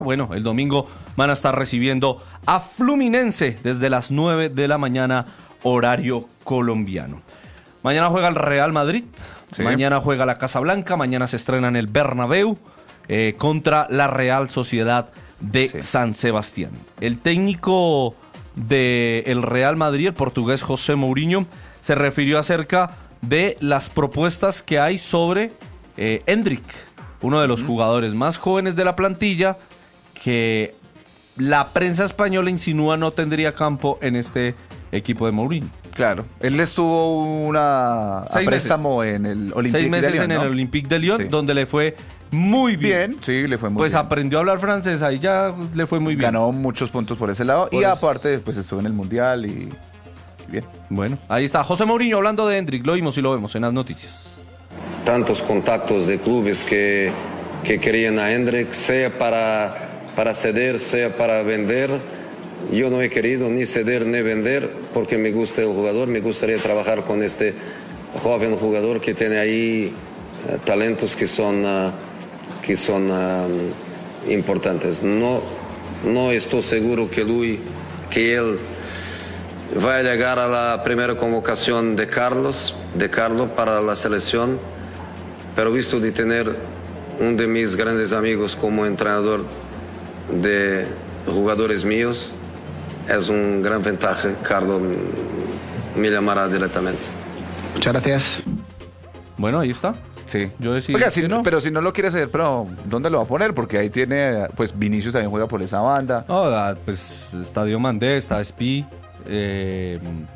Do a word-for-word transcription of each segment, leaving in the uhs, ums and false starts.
Bueno, el domingo van a estar recibiendo a Fluminense desde las nueve de la mañana, horario colombiano. Mañana juega el Real Madrid, sí. Mañana juega la Casablanca, mañana se estrena en el Bernabéu eh, contra la Real Sociedad de sí. San Sebastián. El técnico del Real Madrid, el portugués José Mourinho, se refirió acerca de las propuestas que hay sobre eh, Endrick, uno de los uh-huh. jugadores más jóvenes de la plantilla, que la prensa española insinúa no tendría campo en este equipo de Mourinho. Claro, él estuvo una Seis préstamo meses. en el Olympique Seis meses de Lyon, en ¿no? el Olympique de Lyon, sí. donde le fue muy bien. Bien, sí, le fue muy pues bien. Pues aprendió a hablar francés, ahí ya le fue muy bien. Ganó muchos puntos por ese lado por y eso. Aparte pues estuvo en el Mundial y, y bien. Bueno, ahí está José Mourinho hablando de Endrick, lo vimos y lo vemos en las noticias. Tantos contactos de clubes que, que querían a Endrick, sea para... para ceder, sea para vender. Yo no he querido ni ceder ni vender porque me gusta el jugador, me gustaría trabajar con este joven jugador que tiene ahí uh, talentos que son, uh, que son uh, importantes. No, no estoy seguro que, Luis, que él va a llegar a la primera convocación de Carlos, de Carlos para la selección, pero visto de tener uno de mis grandes amigos como entrenador de jugadores míos, es un gran ventaja. Carlos me llamará directamente. Muchas gracias. Bueno, ahí está. Sí. Yo decía, Oiga, si, no. pero si no lo quiere hacer, pero ¿dónde lo va a poner? Porque ahí tiene, pues Vinicius también juega por esa banda. Oh, pues está Diomandé, está Spi, eh,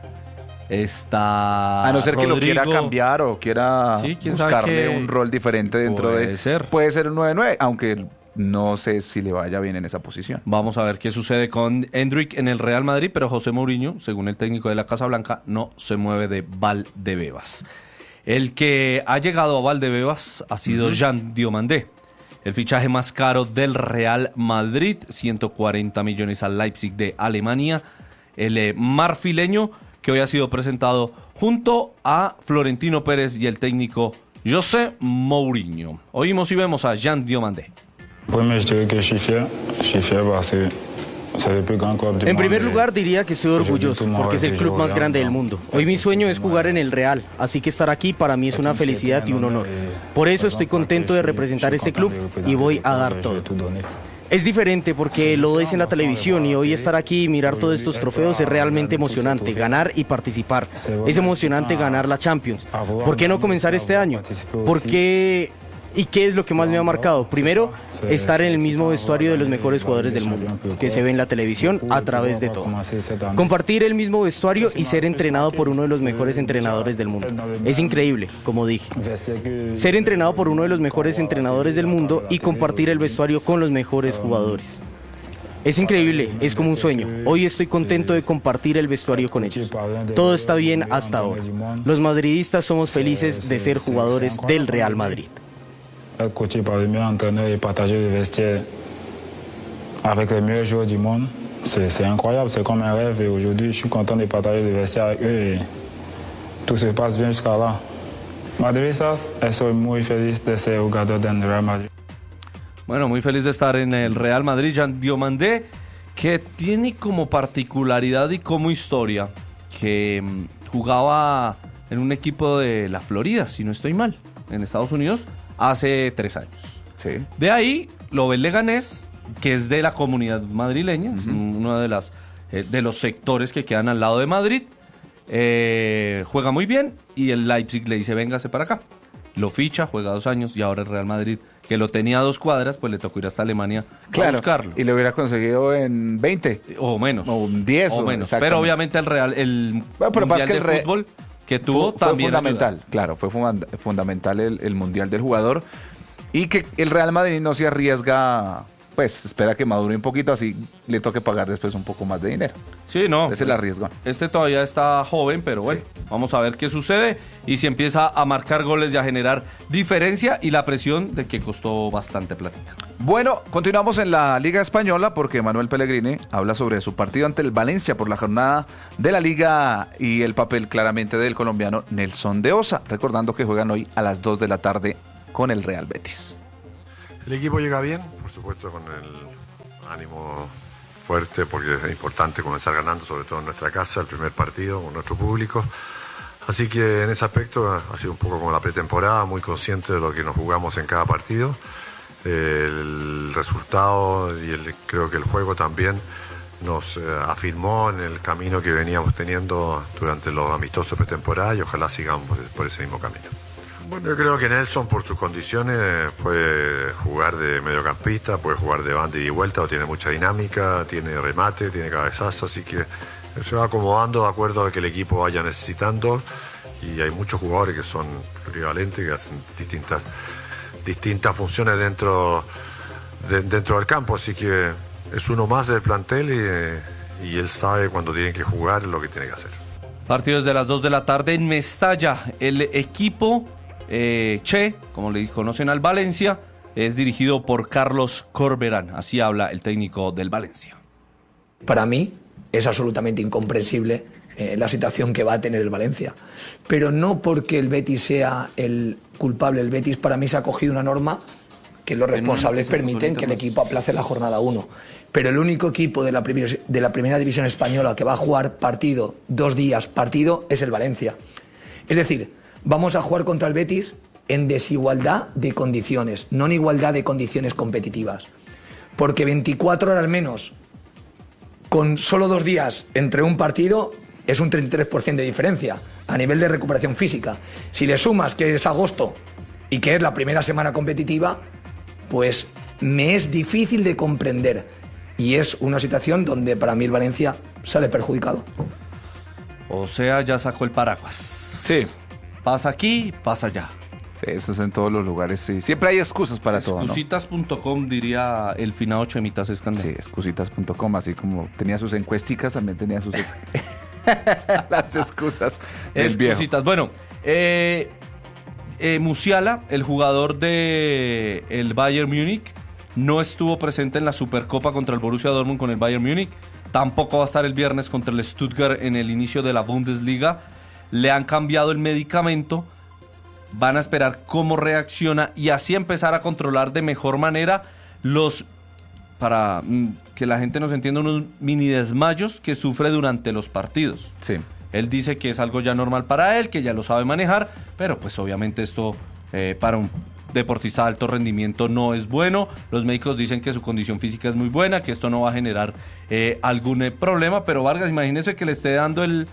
está a no ser Rodrigo. Que lo quiera cambiar o quiera sí, buscarle que... un rol diferente dentro puede de... Puede ser. Puede ser un nueve nueve, aunque... no sé si le vaya bien en esa posición. Vamos a ver qué sucede con Endrick en el Real Madrid, pero José Mourinho, según el técnico de la Casablanca, no se mueve de Valdebebas. El que ha llegado a Valdebebas ha sido uh-huh. Jean Diomandé, el fichaje más caro del Real Madrid, ciento cuarenta millones al Leipzig de Alemania. El eh, marfileño que hoy ha sido presentado junto a Florentino Pérez y el técnico José Mourinho. Oímos y vemos a Jean Diomandé. En primer lugar diría que estoy orgulloso porque es el club más grande del mundo. Hoy mi sueño es jugar en el Real, así que estar aquí para mí es una felicidad y un honor. Por eso estoy contento de representar este club y voy a dar todo. Es diferente porque lo ves en la televisión y hoy estar aquí y mirar todos estos trofeos es realmente emocionante, ganar y participar. Es emocionante ganar la Champions. ¿Por qué no comenzar este año? ¿Por qué...? ¿Y qué es lo que más me ha marcado? Primero, estar en el mismo vestuario de los mejores jugadores del mundo, que se ve en la televisión a través de todo. Compartir el mismo vestuario y ser entrenado por uno de los mejores entrenadores del mundo. Es increíble, como dije. Ser entrenado por uno de los mejores entrenadores del mundo y compartir el vestuario con los mejores jugadores. Es increíble, es como un sueño. Hoy estoy contento de compartir el vestuario con ellos. Todo está bien hasta ahora. Los madridistas somos felices de ser jugadores del Real Madrid. Être coaché par les meilleurs entraîneurs et partager le vestiaire avec les meilleurs joueurs du monde, c'est, c'est incroyable, c'est comme un rêve et aujourd'hui je suis content de partager le vestiaire avec eux et tout se passe bien jusqu'à là. Madridistas, estoy muy feliz de ser jugador del Real Madrid. Bueno, muy feliz de estar en el Real Madrid. Jean Diomandé, que tiene como particularidad y como historia que um, jugaba en un equipo de la Florida, si no estoy mal, en Estados Unidos, hace tres años. Sí. De ahí lo ve el Leganés, que es de la comunidad madrileña, uh-huh. es uno de, las, eh, de los sectores que quedan al lado de Madrid. Eh, juega muy bien y el Leipzig le dice véngase para acá. Lo ficha, juega dos años y ahora el Real Madrid, que lo tenía a dos cuadras, pues le tocó ir hasta Alemania claro, a buscarlo. Y lo hubiera conseguido en veinte. O menos. O diez. O menos. Pero obviamente el Real, el bueno, pero Mundial que de el re... Fútbol que tuvo fue, también fue fundamental, ayuda. Claro, fue funda- fundamental el, el Mundial del jugador y que el Real Madrid no se arriesga, pues espera que madure un poquito, así le toque pagar después un poco más de dinero. Sí, no. Ese es el arriesgo. Este todavía está joven, pero bueno, sí. Vamos a ver qué sucede y si empieza a marcar goles y a generar diferencia y la presión de que costó bastante platita. Bueno, continuamos en la Liga Española porque Manuel Pellegrini habla sobre su partido ante el Valencia por la jornada de la Liga y el papel claramente del colombiano Nelson de Osa, recordando que juegan hoy a las dos de la tarde con el Real Betis. El equipo llega bien, por supuesto, con el ánimo fuerte porque es importante comenzar ganando, sobre todo en nuestra casa, el primer partido con nuestro público. Así que en ese aspecto ha sido un poco como la pretemporada, muy consciente de lo que nos jugamos en cada partido. El resultado y el, creo que el juego también nos eh, afirmó en el camino que veníamos teniendo durante los amistosos pretemporada y ojalá sigamos por ese mismo camino. Bueno, yo creo que Nelson, por sus condiciones, puede jugar de mediocampista, puede jugar de banda y de vuelta, o tiene mucha dinámica, tiene remate, tiene cabezazo, así que se va acomodando de acuerdo a lo que el equipo vaya necesitando, y hay muchos jugadores que son polivalentes, que hacen distintas, distintas funciones dentro, de, dentro del campo, así que es uno más del plantel y, y él sabe cuando tiene que jugar lo que tiene que hacer. Partidos de las dos de la tarde en Mestalla. El equipo eh, Che, como le conocen al Valencia, es dirigido por Carlos Corberán. Así habla el técnico del Valencia. Para mí es absolutamente incomprensible eh, la situación que va a tener el Valencia. Pero no porque el Betis sea el culpable. El Betis para mí se ha cogido una norma que los responsables permiten que el equipo aplace la jornada uno. Pero el único equipo de la, primer, de la primera división española que va a jugar partido, dos días partido, es el Valencia. Es decir, vamos a jugar contra el Betis en desigualdad de condiciones, no en igualdad de condiciones competitivas. Porque veinticuatro horas menos, con solo dos días entre un partido, es un treinta y tres por ciento de diferencia a nivel de recuperación física. Si le sumas que es agosto y que es la primera semana competitiva, pues me es difícil de comprender, y es una situación donde para mí el Valencia sale perjudicado. O sea, ya sacó el paraguas. Sí. Pasa aquí, pasa allá. Sí, eso es en todos los lugares, sí. Siempre hay excusas para todo, ¿no? Excusitas punto com, diría el finado Chemitas Escandón. Sí, excusitas punto com, así como tenía sus encuesticas, también tenía sus... las excusas del Excusitas. viejo. Bueno, eh... Eh, Musiala, el jugador de el Bayern Múnich, no estuvo presente en la Supercopa contra el Borussia Dortmund con el Bayern Múnich. Tampoco va a estar el viernes contra el Stuttgart en el inicio de la Bundesliga. Le han cambiado el medicamento. Van a esperar cómo reacciona y así empezar a controlar de mejor manera los, para mm, que la gente nos entienda, unos mini desmayos que sufre durante los partidos. Sí. Él dice que es algo ya normal para él, que ya lo sabe manejar, pero pues obviamente esto eh, para un deportista de alto rendimiento no es bueno. Los médicos dicen que su condición física es muy buena, que esto no va a generar eh, algún eh, problema, pero Vargas, imagínese que le esté dando el,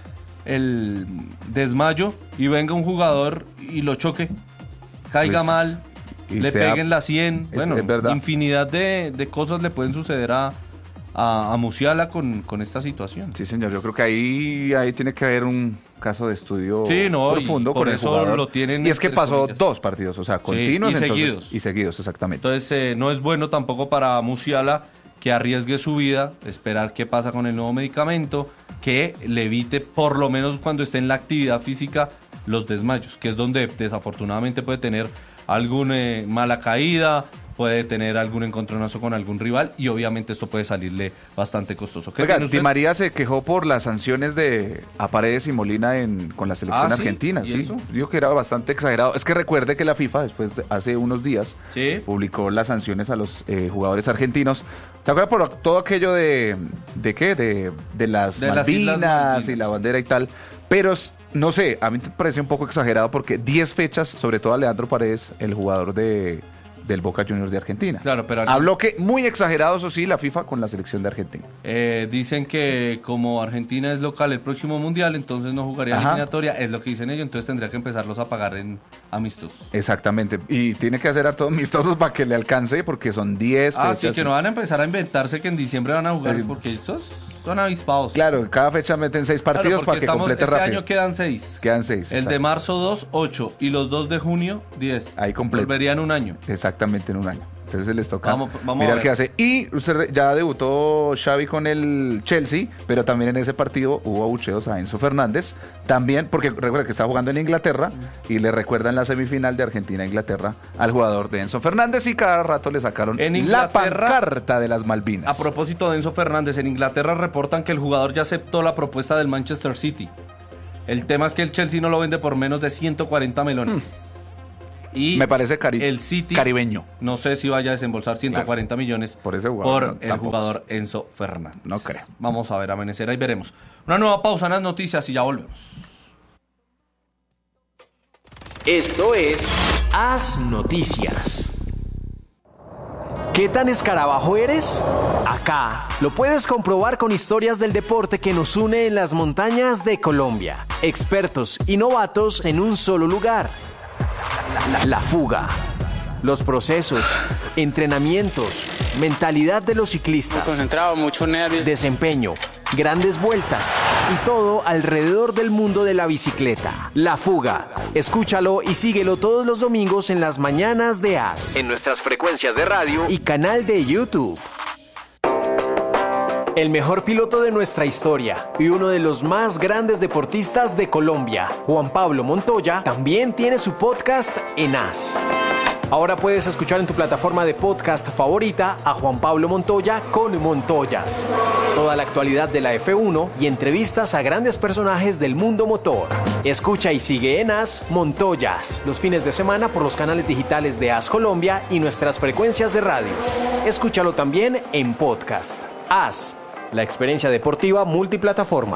el desmayo y venga un jugador y lo choque, caiga pues, mal, le sea, peguen la cien, es, bueno, es infinidad de, de cosas le pueden suceder a... a, a Musiala con, con esta situación. Sí, señor, yo creo que ahí, ahí tiene que haber un caso de estudio sí, no, profundo por con eso el jugador. Lo tienen y es que pasó comillas. dos partidos, o sea, continuos sí, y entonces, seguidos. Y seguidos, exactamente. Entonces eh, no es bueno tampoco para Musiala que arriesgue su vida, esperar qué pasa con el nuevo medicamento, que le evite por lo menos cuando esté en la actividad física los desmayos, que es donde desafortunadamente puede tener alguna eh, mala caída, puede tener algún encontronazo con algún rival y obviamente esto puede salirle bastante costoso. Oiga, Di María se quejó por las sanciones de a Paredes y Molina en, con la selección ah, ¿sí? argentina. ¿Y sí, eso? Dijo que era bastante exagerado. Es que recuerde que la FIFA, después de, hace unos días, ¿sí? publicó las sanciones a los eh, jugadores argentinos. ¿Se acuerda por todo aquello de, de qué? De, de las de Malvinas las Malvinas y la bandera y tal. Pero no sé, a mí me parece un poco exagerado porque diez fechas, sobre todo a Leandro Paredes, el jugador de... del Boca Juniors de Argentina. Claro, pero habló que muy exagerado, eso sí, la FIFA con la selección de Argentina. Eh, dicen que como Argentina es local el próximo mundial, entonces no jugaría Ajá. eliminatoria, es lo que dicen ellos, entonces tendría que empezarlos a pagar en amistosos. Exactamente, y tiene que hacer a todos amistosos para que le alcance, porque son diez Ah, fechas. sí, que no van a empezar a inventarse que en diciembre van a jugar, sí. porque estos son avispados. Claro, cada fecha meten seis partidos claro, para que estamos, complete este rápido. Este año quedan seis. Quedan seis. El exacto. de marzo dos, ocho, y los dos de junio, diez. Ahí completo. Volverían un año. Exactamente, en un año. Entonces les toca vamos, vamos mirar qué hace. Y usted ya debutó Xavi con el Chelsea, pero también en ese partido hubo abucheos a Enzo Fernández. También, porque recuerda que está jugando en Inglaterra y le recuerdan la semifinal de Argentina-Inglaterra al jugador de Enzo Fernández y cada rato le sacaron en la pancarta de las Malvinas. A propósito de Enzo Fernández, en Inglaterra reportan que el jugador ya aceptó la propuesta del Manchester City. El tema es que el Chelsea no lo vende por menos de ciento cuarenta melones. Hmm. Y me parece cari el City, caribeño. No sé si vaya a desembolsar ciento cuarenta claro. millones por, ese jugador, por no, el tampoco. jugador Enzo Fernández. No creo. Vamos a ver, amanecer, ahí veremos. Una nueva pausa en las noticias y ya volvemos. Esto es Haz Noticias. ¿Qué tan escarabajo eres? Acá lo puedes comprobar con historias del deporte que nos une en las montañas de Colombia. Expertos y novatos en un solo lugar. La, la, la fuga. Los procesos, entrenamientos, mentalidad de los ciclistas. Muy concentrado, mucho nervio. Desempeño, grandes vueltas y todo alrededor del mundo de la bicicleta. La Fuga. Escúchalo y síguelo todos los domingos en las mañanas de A S. En nuestras frecuencias de radio y canal de YouTube. El mejor piloto de nuestra historia y uno de los más grandes deportistas de Colombia, Juan Pablo Montoya, también tiene su podcast en A S. Ahora puedes escuchar en tu plataforma de podcast favorita a Juan Pablo Montoya con Montoyas. Toda la actualidad de la F uno y entrevistas a grandes personajes del mundo motor. Escucha y sigue en A S Montoyas los fines de semana por los canales digitales de A S Colombia y nuestras frecuencias de radio. Escúchalo también en podcast. A S, la experiencia deportiva multiplataforma.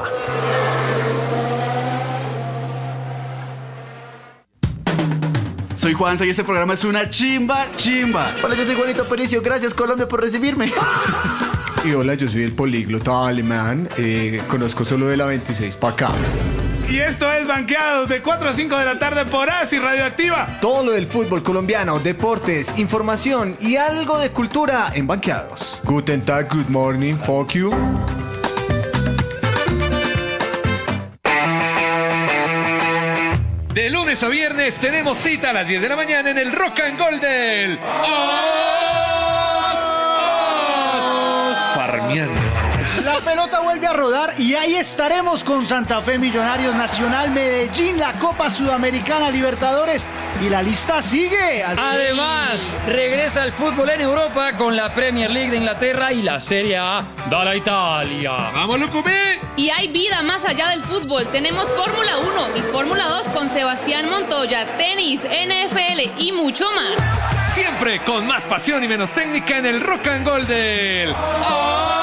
Soy Juanza y este programa es una chimba, chimba. Hola, yo soy Juanito Aparicio. Gracias, Colombia, por recibirme. Y hola, yo soy el políglota alemán. Eh, conozco solo de la veintiséis para acá. Y esto es Banqueados de cuatro a cinco de la tarde por A S y Radioactiva. Todo lo del fútbol colombiano, deportes, información y algo de cultura en Banqueados. Guten Tag, good morning, fuck you. De lunes a viernes tenemos cita a las diez de la mañana en el Rock and Roll del Os, Os, Farmeando. La pelota vuelve a rodar y ahí estaremos con Santa Fe, Millonarios, Nacional, Medellín, la Copa Sudamericana, Libertadores y la lista sigue. Además, regresa el fútbol en Europa con la Premier League de Inglaterra y la Serie A de la Italia. ¡Vámonos, Cumé! Y hay vida más allá del fútbol. Tenemos Fórmula uno y Fórmula dos con Sebastián Montoya, tenis, N F L y mucho más. Siempre con más pasión y menos técnica en el Rock and Roll del Os,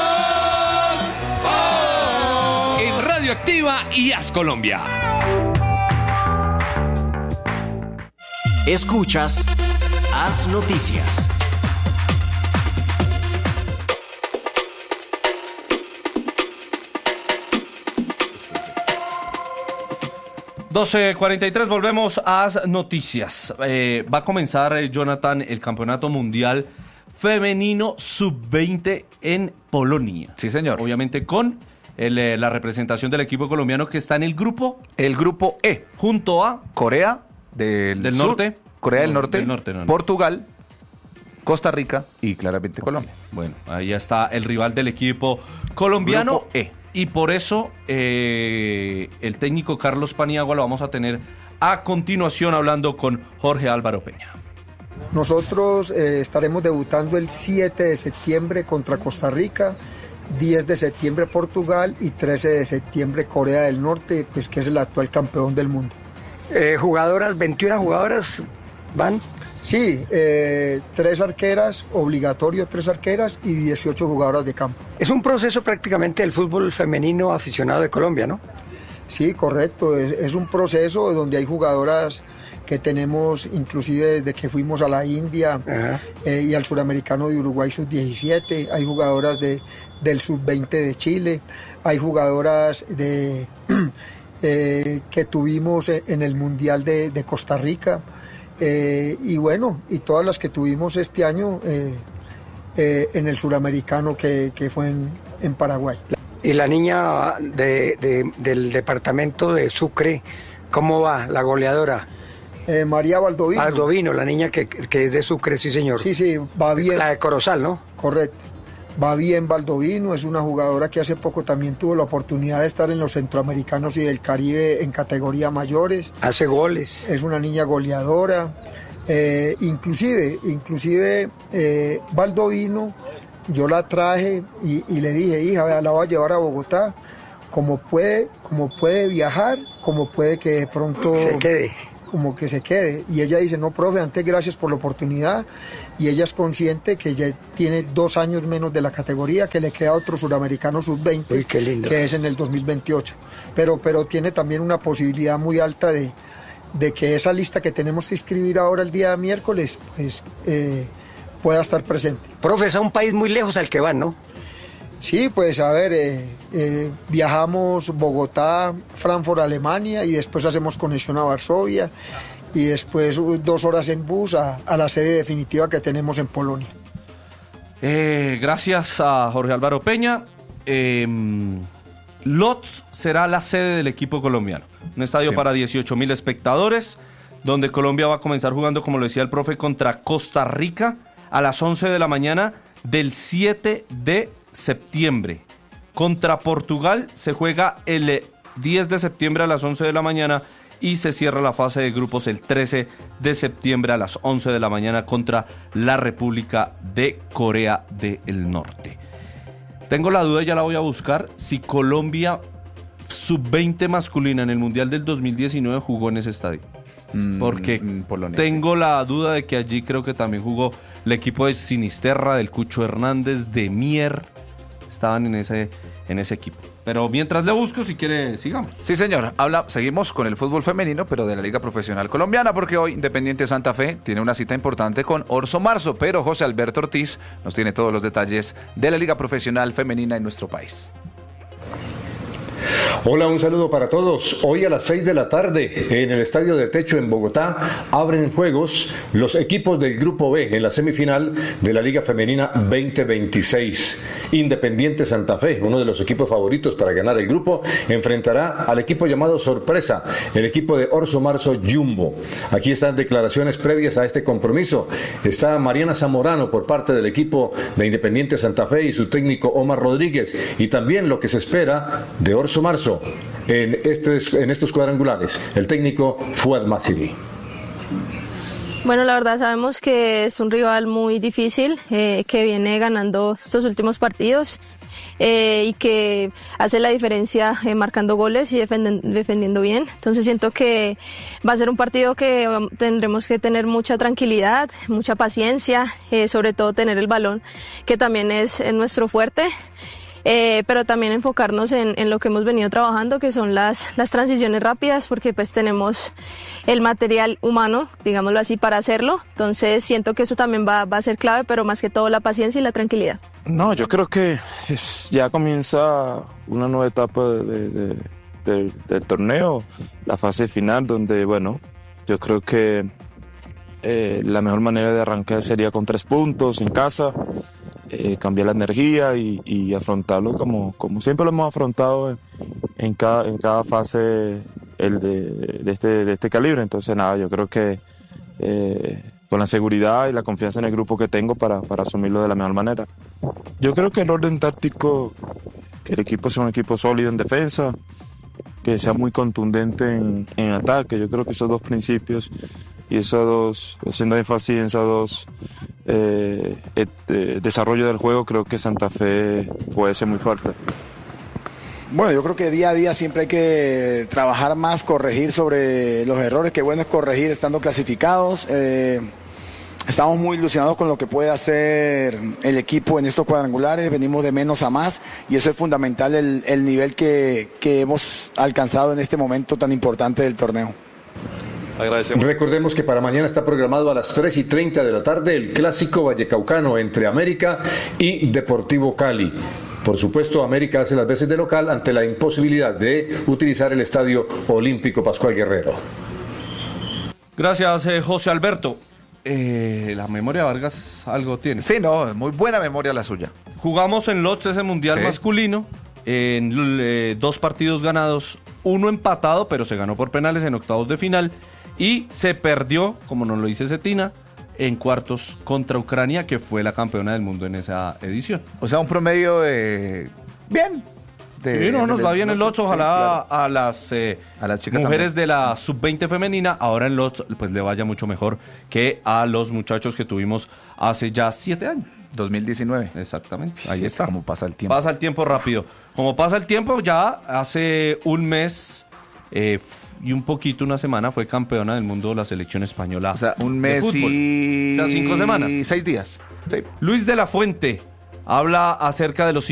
Os, en Radioactiva y A S Colombia. Escuchas A S Noticias. doce cuarenta y tres, volvemos a A S Noticias. Eh, va a comenzar, eh, Jonathan, el Campeonato Mundial Femenino sub veinte en Polonia. Sí, señor. Obviamente con el, eh, la representación del equipo colombiano que está en el grupo. El grupo E. Junto a Corea del, del sur, Norte. Corea del no, Norte, del norte no, no. Portugal, Costa Rica y claramente Colombia. Bueno, ahí está el rival del equipo colombiano. Grupo E. Y por eso eh, el técnico Carlos Paniagua lo vamos a tener a continuación hablando con Jorge Álvaro Peña. Nosotros eh, estaremos debutando el siete de septiembre contra Costa Rica, diez de septiembre Portugal y trece de septiembre Corea del Norte, pues que es el actual campeón del mundo. Eh, jugadoras, veintiuna jugadoras van. Sí, eh, tres arqueras, obligatorio tres arqueras y dieciocho jugadoras de campo. Es un proceso prácticamente del fútbol femenino aficionado de Colombia, ¿no? Sí, correcto, es, es un proceso donde hay jugadoras que tenemos inclusive desde que fuimos a la India eh, y al suramericano de Uruguay sub diecisiete, hay jugadoras de, del sub veinte de Chile, hay jugadoras de, eh, que tuvimos en el Mundial de, de Costa Rica. Eh, y bueno, y todas las que tuvimos este año eh, eh, en el suramericano que, que fue en, en Paraguay. Y la niña de, de, del departamento de Sucre, ¿cómo va la goleadora? Eh, María Baldovino. Baldovino, la niña que, que es de Sucre, sí señor. Sí, sí, va bien. La de Corozal, ¿no? Correcto. Va bien Baldovino, es una jugadora que hace poco también tuvo la oportunidad de estar en los centroamericanos y del Caribe en categoría mayores. Hace goles. Es una niña goleadora. Eh, inclusive, inclusive eh, Baldovino, yo la traje y, y le dije, hija, la voy a llevar a Bogotá. Como puede, como puede viajar, como puede que de pronto se quede. como que se quede. Y ella dice, no, profe, antes gracias por la oportunidad. Y ella es consciente que ella tiene dos años menos de la categoría, que le queda otro suramericano sub veinte, Uy, qué lindo. que es en el dos mil veintiocho. Pero, pero tiene también una posibilidad muy alta de, de que esa lista que tenemos que inscribir ahora el día miércoles, pues eh, pueda estar presente. Profe, es a un país muy lejos al que van, ¿no? Sí, pues a ver, eh, eh, viajamos Bogotá, Frankfurt, Alemania, y después hacemos conexión a Varsovia, y después dos horas en bus a, a la sede definitiva que tenemos en Polonia. Eh, gracias a Jorge Álvaro Peña. Eh, Lodz será la sede del equipo colombiano. Un estadio sí. para dieciocho mil espectadores, donde Colombia va a comenzar jugando, como lo decía el profe, contra Costa Rica a las once de la mañana del siete de septiembre. Contra Portugal se juega el diez de septiembre a las once de la mañana y se cierra la fase de grupos el trece de septiembre a las once de la mañana contra la República de Corea del Norte. Tengo la duda, ya la voy a buscar, si Colombia sub veinte masculina en el Mundial del dos mil diecinueve jugó en ese estadio. Mm, Porque mm, Polonia, tengo sí. la duda de que allí creo que también jugó el equipo de Sinisterra, del Cucho Hernández, de Mier. Estaban en ese, en ese equipo. Pero mientras le busco, si quiere, sigamos. Sí, señor. Habla, seguimos con el fútbol femenino, pero de la Liga Profesional Colombiana, porque hoy Independiente Santa Fe tiene una cita importante con Orso Marzo, pero José Alberto Ortiz nos tiene todos los detalles de la Liga Profesional Femenina en nuestro país. Hola, un saludo para todos. Hoy a las seis de la tarde en el Estadio de Techo en Bogotá abren juegos los equipos del Grupo B en la semifinal de la Liga Femenina veinte veintiséis. Independiente Santa Fe, uno de los equipos favoritos para ganar el grupo, enfrentará al equipo llamado Sorpresa, el equipo de Orso Marzo Jumbo. Aquí están declaraciones previas a este compromiso. Está Mariana Zamorano por parte del equipo de Independiente Santa Fe y su técnico Omar Rodríguez, y también lo que se espera de Orso Marzo en, este, en estos cuadrangulares, el técnico Fuad Maziri. Bueno, la verdad sabemos que es un rival muy difícil, eh, que viene ganando estos últimos partidos eh, y que hace la diferencia eh, marcando goles y defenden, defendiendo bien. Entonces siento que va a ser un partido que um, tendremos que tener mucha tranquilidad, mucha paciencia, eh, sobre todo tener el balón, que también es, es nuestro fuerte. Eh, pero también enfocarnos en, en lo que hemos venido trabajando, que son las, las transiciones rápidas, porque pues tenemos el material humano, digámoslo así, para hacerlo. Entonces siento que eso también va, va a ser clave, pero más que todo la paciencia y la tranquilidad. No, yo creo que es, ya comienza una nueva etapa de, de, de, de, del torneo, la fase final, donde, bueno, yo creo que eh, la mejor manera de arrancar sería con tres puntos en casa. Eh, cambiar la energía y, y afrontarlo como, como siempre lo hemos afrontado en, en, cada, en cada fase el de, de, este, de este calibre. Entonces nada, yo creo que eh, con la seguridad y la confianza en el grupo que tengo para, para asumirlo de la mejor manera. Yo creo que el orden táctico, que el equipo sea un equipo sólido en defensa, que sea muy contundente en, en ataque. Yo creo que esos dos principios y esos dos, haciendo énfasis en esos dos eh, et, eh, desarrollo del juego, creo que Santa Fe puede ser muy fuerte. Bueno, yo creo que día a día siempre hay que trabajar más, corregir sobre los errores, que bueno es corregir estando clasificados. Eh, estamos muy ilusionados con lo que puede hacer el equipo en estos cuadrangulares, venimos de menos a más y eso es fundamental, el, el nivel que, que hemos alcanzado en este momento tan importante del torneo. Agradecemos. Recordemos que para mañana está programado a las tres y treinta de la tarde el clásico vallecaucano entre América y Deportivo Cali. Por supuesto, América hace las veces de local ante la imposibilidad de utilizar el Estadio Olímpico Pascual Guerrero. Gracias, eh, José Alberto. Eh, la memoria de Vargas algo tiene. Sí, no, muy buena memoria la suya. Jugamos en Lodz ese mundial sí. masculino, en eh, dos partidos ganados, uno empatado, pero se ganó por penales en octavos de final, y se perdió, como nos lo dice Cetina, en cuartos contra Ucrania, que fue la campeona del mundo en esa edición. O sea, un promedio de... bien. De, sí, no, nos va bien el Lodz, ojalá sí, claro. a las, eh, a las chicas mujeres también de la sub veinte femenina, ahora en Lodz pues le vaya mucho mejor que a los muchachos que tuvimos hace ya siete años. dos mil diecinueve. Exactamente, ahí sí, está. Como pasa el tiempo. Pasa el tiempo rápido. Como pasa el tiempo, ya hace un mes, eh, y un poquito, una semana, fue campeona del mundo de la selección española. O sea, un de mes fútbol. y... O sea, cinco semanas. seis días. Sí. Luis de la Fuente habla acerca de los